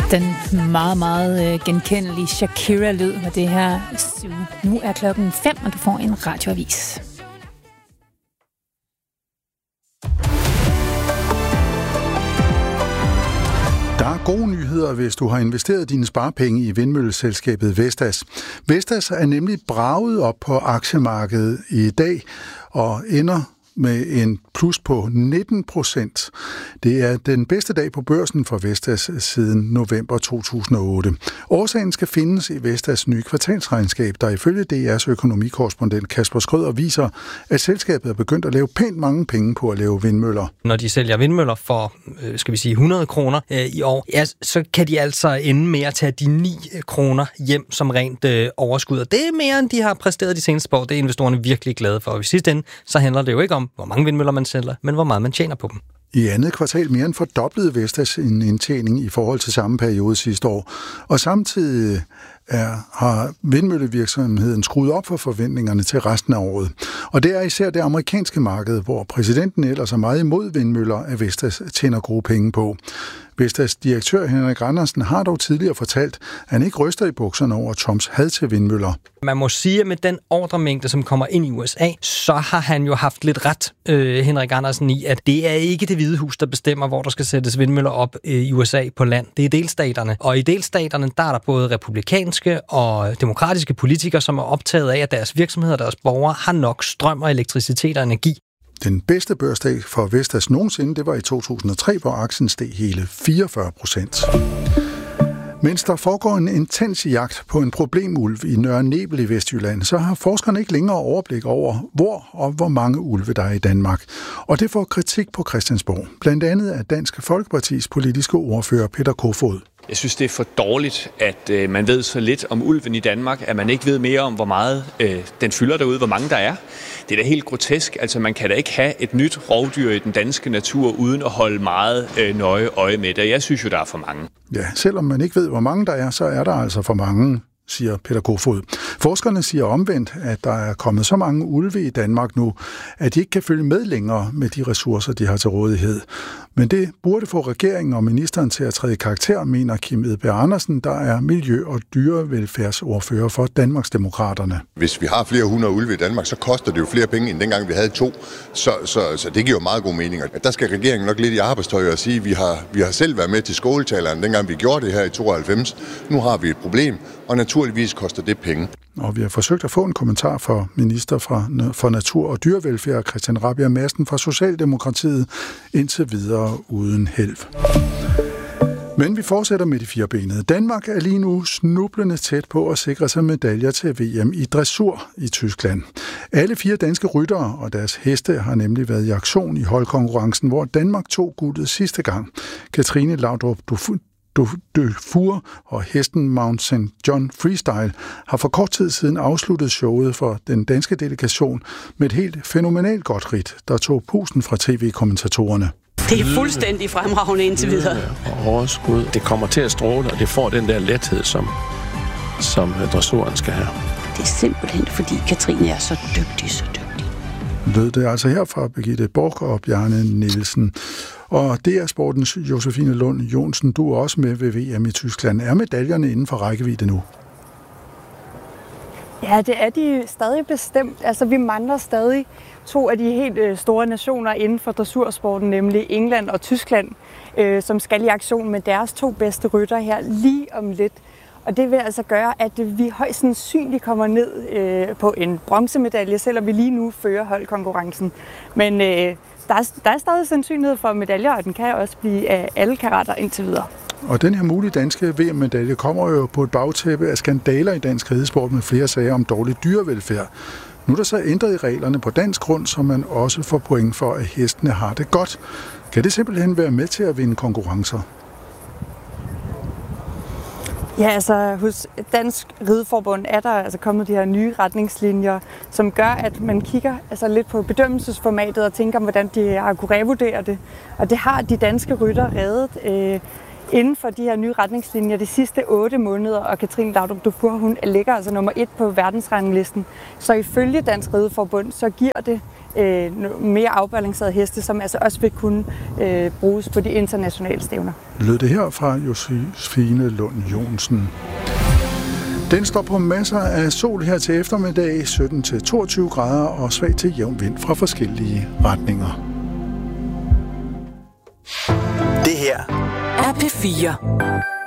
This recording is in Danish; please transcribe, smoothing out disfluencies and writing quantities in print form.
Den meget, meget genkendelige Shakira-lyd med det her. Nu er klokken 5, og du får en radioavis. Der er gode nyheder, hvis du har investeret dine sparepenge i vindmølleselskabet Vestas. Vestas er nemlig braget op på aktiemarkedet i dag og ender med en plus på 19%. Det er den bedste dag på børsen for Vestas siden november 2008. Årsagen skal findes i Vestas nye kvartalsregnskab, der ifølge DR's økonomikorrespondent Kasper Skrøder viser, at selskabet er begyndt at lave pænt mange penge på at lave vindmøller. Når de sælger vindmøller for, 100 kroner i år, ja, så kan de altså ende med at tage de 9 kroner hjem som rent overskud. Og det er mere, end de har præsteret de seneste år. Det er investorerne virkelig glade for. Og i sidste ende, så handler det jo ikke om, hvor mange vindmøller man sælger, men hvor meget man tjener på dem. I andet kvartal mere end fordoblede Vestas en indtjening i forhold til samme periode sidste år. Og samtidig har vindmøllevirksomheden skruet op for forventningerne til resten af året. Og det er især det amerikanske marked, hvor præsidenten ellers er meget imod vindmøller, at Vestas tjener gode penge på. Vestas direktør Henrik Andersen har dog tidligere fortalt, at han ikke ryster i bukserne over Trumps had til vindmøller. Man må sige, at med den ordremængde, som kommer ind i USA, så har han jo haft lidt ret, Henrik Andersen, i, at det er ikke Det Hvide Hus, der bestemmer, hvor der skal sættes vindmøller op i USA på land. Det er delstaterne. Og i delstaterne, der er der både republikanske og demokratiske politikere, som er optaget af, at deres virksomheder og deres borgere har nok strøm og elektricitet og energi. Den bedste børsdag for Vestas nogensinde, det var i 2003, hvor aktien steg hele 44%. Mens der foregår en intens jagt på en problemulv i Nørre Nebel i Vestjylland, så har forskerne ikke længere overblik over, hvor og hvor mange ulve der er i Danmark. Og det får kritik på Christiansborg, blandt andet af Dansk Folkepartis politiske ordfører Peter Kofod. Jeg synes, det er for dårligt, at man ved så lidt om ulven i Danmark, at man ikke ved mere om, hvor meget den fylder derude, hvor mange der er. Det er da helt grotesk. Altså, man kan da ikke have et nyt rovdyr i den danske natur, uden at holde meget nøje øje med det. Jeg synes jo, der er for mange. Ja, selvom man ikke ved, hvor mange der er, så er der altså for mange, siger Peter Kofod. Forskerne siger omvendt, at der er kommet så mange ulve i Danmark nu, at de ikke kan følge med længere med de ressourcer, de har til rådighed. Men det burde få regeringen og ministeren til at træde i karakter, mener Kim Edberg Andersen, der er miljø- og dyrevelfærdsordfører for Danmarksdemokraterne. Hvis vi har flere 100 ulve i Danmark, så koster det jo flere penge, end dengang vi havde 2. Så det giver jo meget god mening. Der skal regeringen nok lidt i arbejdstøj og sige, at vi har selv været med til skåltaleren, dengang vi gjorde det her i 92. Nu har vi et problem, og naturligvis koster det penge. Og vi har forsøgt at få en kommentar fra minister for Natur og Dyrevelfærd, Christian Rabjerg Madsen fra Socialdemokratiet, indtil videre uden held. Men vi fortsætter med de firebenede. Danmark er lige nu snublende tæt på at sikre sig medaljer til VM i dressur i Tyskland. Alle 4 danske ryttere og deres heste har nemlig været i aktion i holdkonkurrencen, hvor Danmark tog guldet sidste gang. Katrine Laudrup Dufour og hesten Mount St. John Freestyle har for kort tid siden afsluttet showet for den danske delegation med et helt fænomenalt godt ridt, der tog pusten fra tv-kommentatorerne. Det er fuldstændig fremragende indtil videre. Og overskud. Det kommer til at stråle, og det får den der lethed, som dressuren skal have. Det er simpelthen, fordi Katrine er så dygtig. Lød det altså her fra Birgitte Borg og Bjarne Nielsen. Og det er sportens Josefine Lund Jonsen. Du er også med ved VM i Tyskland. Er medaljerne inden for rækkevidde nu? Ja, det er de stadig bestemt. Altså, vi mangler stadig 2 af de helt store nationer inden for dressursporten, nemlig England og Tyskland, som skal i aktion med deres 2 bedste rytter her lige om lidt. Og det vil altså gøre, at vi højst sandsynligt kommer ned på en bronzemedalje, selvom vi lige nu fører holdkonkurrencen. Men der er stadig sandsynlighed for medaljer, og den kan også blive af alle karater indtil videre. Og den her mulige danske VM-medalje kommer jo på et bagtæppe af skandaler i dansk ridesport med flere sager om dårlig dyrevelfærd. Nu er der så ændret i reglerne på dansk grund, så man også får point for, at hestene har det godt. Kan det simpelthen være med til at vinde konkurrencer? Ja, altså hos Dansk Rideforbund er der altså kommet de her nye retningslinjer, som gør, at man kigger altså lidt på bedømmelsesformatet og tænker, hvordan de har kunne revurdere det. Og det har de danske rytter reddet inden for de her nye retningslinjer de sidste 8 måneder, og Katrine Laudrup Dufour, hun ligger altså nummer 1 på verdensranglisten. Så ifølge Dansk Rideforbund, så giver det mere afbalancerede heste, som altså også vil kunne bruges på de internationale stævner. Lød det her fra Josefine Lund Jonsen. Den står på masser af sol her til eftermiddag, 17-22 grader og svag til jævn vind fra forskellige retninger. Det her er P4.